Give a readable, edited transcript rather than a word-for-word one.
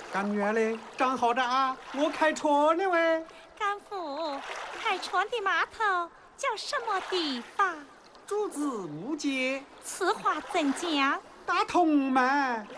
干女儿嘞，正好着啊，我开船呢喂。 干父，开船的码头叫什么地方？ 主子误解， 此话怎讲？ 大同嘛。